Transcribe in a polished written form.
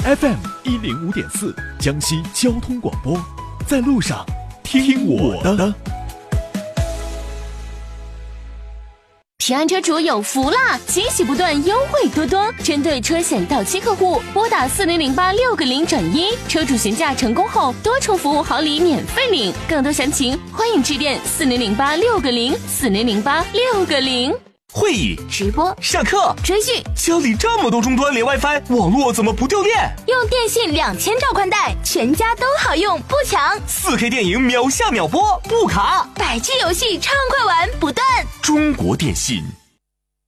FM105.4江西交通广播，在路上听我的。 平安车主有福啦！惊喜不断，优惠多多。针对车险到期客户，拨打4008-6个0转1，车主询价成功后，多重服务好礼免费领。更多详情，欢迎致电4008-6个0，4008-6个0。 会议、 直播、 上课、 追剧， 家里这么多终端连 WiFi， 网络怎么不掉电？ 用电信2000兆宽带，全家都好用，不抢。 4K 电影秒下秒播，不卡。 100G 游戏畅快玩不断。 中国电信。